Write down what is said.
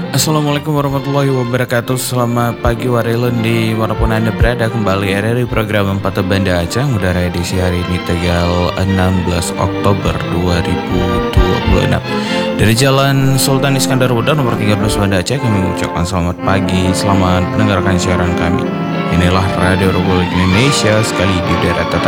Assalamualaikum warahmatullahi wabarakatuh. Selamat pagi Warilun di manapun Anda berada. Kembali RRI program 4 Banda Aceh. Udara edisi hari ini tanggal 16 Oktober 2026. Dari Jalan Sultan Iskandar Muda nomor 13 Banda Aceh, kami mengucapkan selamat pagi. Selamat mendengarkan siaran kami. Inilah Radio Republik Indonesia, sekali di daerah tetap